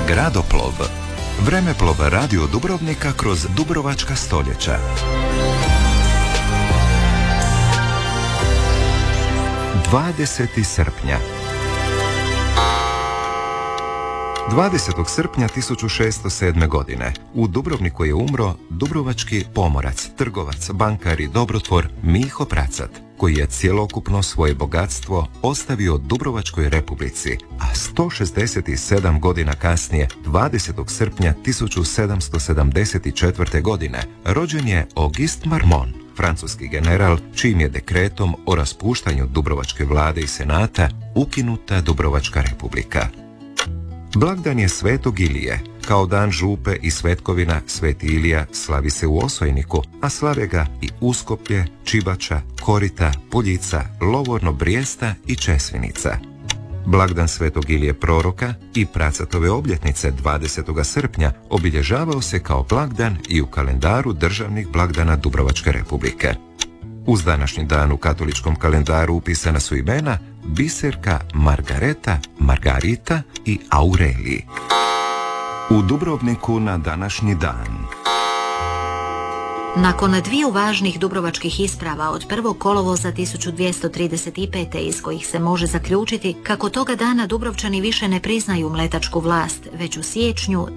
Gradoplov. Vremeplov radio Dubrovnika kroz dubrovačka stoljeća. 20. srpnja. 20. srpnja 1607. godine u Dubrovniku je umro dubrovački pomorac, trgovac, bankar i dobrotvor Miho Pracat, koji je cjelokupno svoje bogatstvo ostavio Dubrovačkoj republici, a 167 godina kasnije, 20. srpnja 1774. godine, rođen je Auguste Marmont, francuski general, čijim je dekretom o raspuštanju Dubrovačke vlade i senata ukinuta Dubrovačka republika. Blagdan je Svetog Ilije. Kao dan župe i svetkovina, Sveti Ilija slavi se u Osojniku, a slave ga i Uskoplje, Čibača, Korita, Puljica, Lovorno, Brijesta i Česvinica. Blagdan Svetog Ilije proroka i Pracatove obljetnice 20. srpnja obilježavao se kao blagdan i u kalendaru državnih blagdana Dubrovačke republike. Uz današnji dan u katoličkom kalendaru upisana su imena Biserka, Margareta, Margarita i Aureliji. U Dubrovniku na današnji dan. Nakon dviju važnih dubrovačkih isprava od 1. kolovoza 1235. iz kojih se može zaključiti kako toga dana Dubrovčani više ne priznaju mletačku vlast, već u siječnju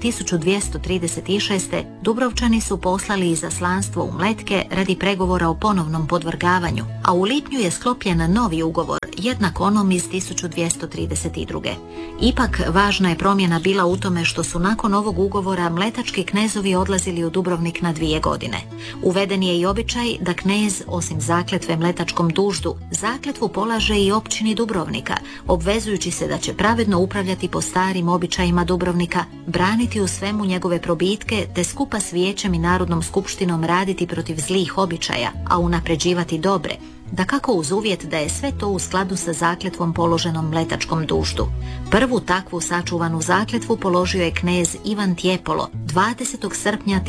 1236. Dubrovčani su poslali izaslanstvo u Mletke radi pregovora o ponovnom podvrgavanju, a u lipnju je sklopljen novi ugovor, jednak onom iz 1232. Ipak, važna je promjena bila u tome što su nakon ovog ugovora mletački knezovi odlazili u Dubrovnik na 2 godine. Uveden je i običaj da knez, osim zakletve mletačkom duždu, zakletvu polaže i općini Dubrovnika, obvezujući se da će pravedno upravljati po starim običajima Dubrovnika, braniti u svemu njegove probitke, te skupa s vijećem i Narodnom skupštinom raditi protiv zlih običaja, a unapređivati dobre, dakako uz uvjet da je sve to u skladu sa zakletvom položenom mletačkom duždu. Prvu takvu sačuvanu zakletvu položio je knez Ivan Tjepolo 20. srpnja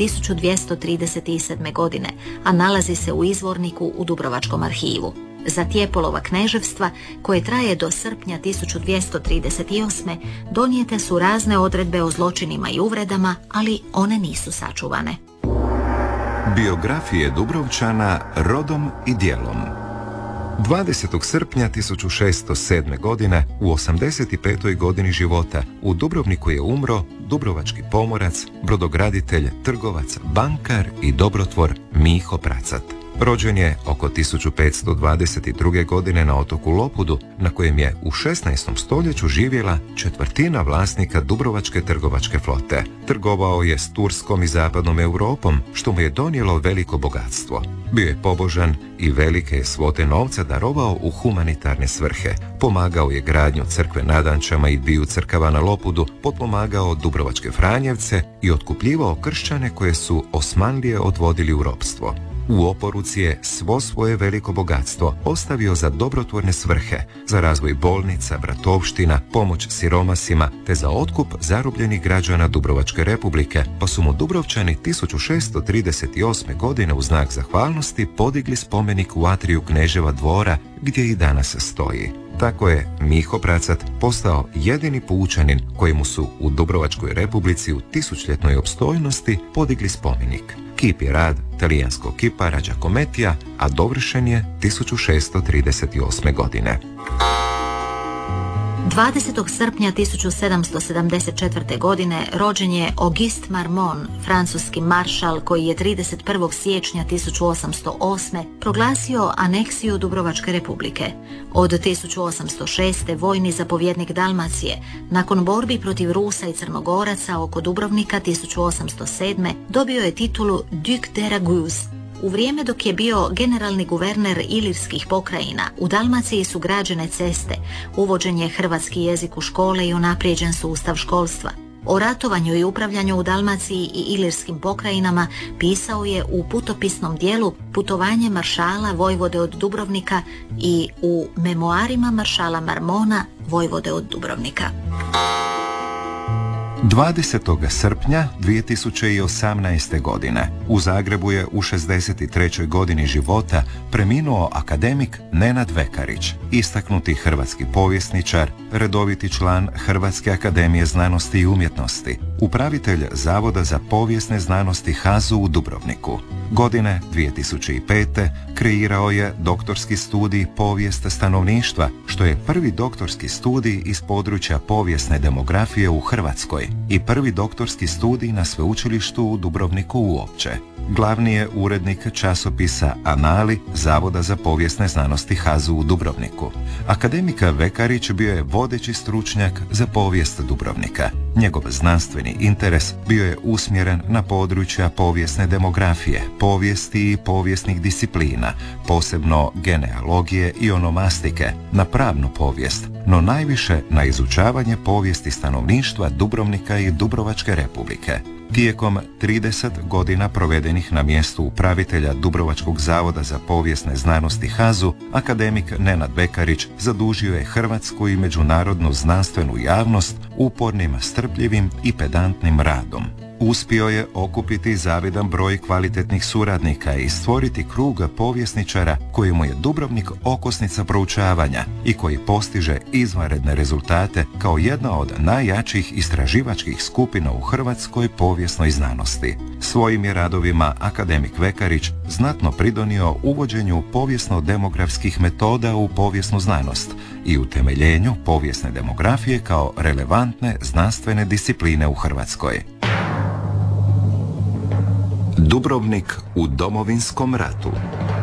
1237. godine, a nalazi se u izvorniku u Dubrovačkom arhivu. Za Tjepolova kneževstva, koje traje do srpnja 1238. donijete su razne odredbe o zločinima i uvredama, ali one nisu sačuvane. Biografije Dubrovčana rodom i djelom. 20. srpnja 1607. godine, u 85. godini života, u Dubrovniku je umro dubrovački pomorac, brodograditelj, trgovac, bankar i dobrotvor Miho Pracat. Rođen je oko 1522. godine na otoku Lopudu, na kojem je u 16. stoljeću živjela četvrtina vlasnika Dubrovačke trgovačke flote. Trgovao je s Turskom i zapadnom Europom, što mu je donijelo veliko bogatstvo. Bio je pobožan i velike je svote novca darovao u humanitarne svrhe. Pomagao je gradnju crkve na Dančama i 2 crkava na Lopudu, potpomagao Dubrovačke Franjevce i otkupljivao kršćane koje su Osmanlije odvodili u ropstvo. U oporuci je svo svoje veliko bogatstvo ostavio za dobrotvorne svrhe, za razvoj bolnica, bratovština, pomoć siromasima, te za otkup zarobljenih građana Dubrovačke republike, pa su mu Dubrovčani 1638. godine u znak zahvalnosti podigli spomenik u atriju kneževa dvora, gdje i danas stoji. Tako je Miho Pracat postao jedini pučanin kojemu su u Dubrovačkoj republici u tisućljetnoj opstojnosti podigli spomenik. Kip je rad talijanskog kipara Giacomettija, a dovršen je 1638. godine. 20. srpnja 1774. godine rođen je Auguste Marmont, francuski maršal koji je 31. siječnja 1808. proglasio aneksiju Dubrovačke republike. Od 1806. vojni zapovjednik Dalmacije, nakon borbi protiv Rusa i Crnogoraca oko Dubrovnika 1807. dobio je titulu Duc de Raguse. U vrijeme dok je bio generalni guverner ilirskih pokrajina, u Dalmaciji su građene ceste, uvođen je hrvatski jezik u škole i unaprijeđen sustav školstva. O ratovanju i upravljanju u Dalmaciji i ilirskim pokrajinama pisao je u putopisnom dijelu Putovanje maršala Vojvode od Dubrovnika i u memoarima maršala Marmona Vojvode od Dubrovnika. 20. srpnja 2018. godine u Zagrebu je u 63. godini života preminuo akademik Nenad Vekarić, istaknuti hrvatski povjesničar, redoviti član Hrvatske akademije znanosti i umjetnosti, upravitelj Zavoda za povijesne znanosti HAZU u Dubrovniku. Godine 2005. kreirao je doktorski studij povijest stanovništva, što je prvi doktorski studij iz područja povijesne demografije u Hrvatskoj i prvi doktorski studij na sveučilištu u Dubrovniku uopće. Glavni je urednik časopisa Anali Zavoda za povijesne znanosti HAZU u Dubrovniku. Akademik Vekarić bio je vodeći stručnjak za povijest Dubrovnika. Njegov znanstveni interes bio je usmjeren na područja povijesne demografije, povijesti i povijesnih disciplina, posebno genealogije i onomastike, na pravnu povijest, no najviše na izučavanje povijesti stanovništva Dubrovnika i Dubrovačke republike. Tijekom 30 godina provedenih na mjestu upravitelja Dubrovačkog zavoda za povijesne znanosti HAZU, akademik Nenad Vekarić zadužio je hrvatsku i međunarodnu znanstvenu javnost upornim, strpljivim i pedantnim radom. Uspio je okupiti zavidan broj kvalitetnih suradnika i stvoriti krug povjesničara kojemu je Dubrovnik okosnica proučavanja i koji postiže izvanredne rezultate kao jedna od najjačih istraživačkih skupina u hrvatskoj povijesnoj znanosti. Svojim je radovima akademik Vekarić znatno pridonio uvođenju povijesno-demografskih metoda u povijesnu znanost i utemeljenju povijesne demografije kao relevantne znanstvene discipline u Hrvatskoj. Dubrovnik u Domovinskom ratu.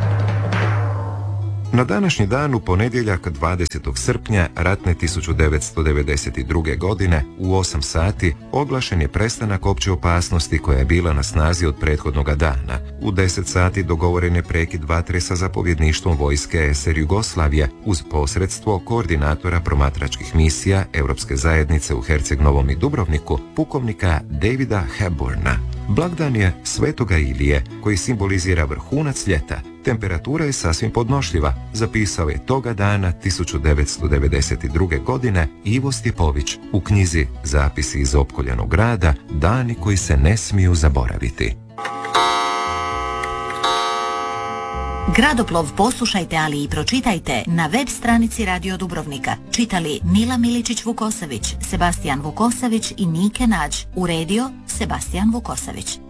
Na današnji dan u ponedjeljak 20. srpnja ratne 1992. godine u 8 sati oglašen je prestanak opće opasnosti koja je bila na snazi od prethodnoga dana. U 10 sati dogovoren je prekid vatre sa zapovjedništvom vojske SR Jugoslavije uz posredstvo koordinatora promatračkih misija Europske zajednice u Herceg Novom i Dubrovniku, pukovnika Davida Hepburna. Blagdan je Svetoga Ilije, koji simbolizira vrhunac ljeta. Temperatura je sasvim podnošljiva, zapisao je toga dana 1992. godine Ivo Stjepović u knjizi Zapisi iz opkoljenog grada, dani koji se ne smiju zaboraviti. Gradoplov poslušajte, ali i pročitajte na web stranici Radio Dubrovnika. Čitali Mila Miličić-Vukosavić, Sebastijan Vukosavić i Nike Nađ. Uredio Sebastijan Vukosavić.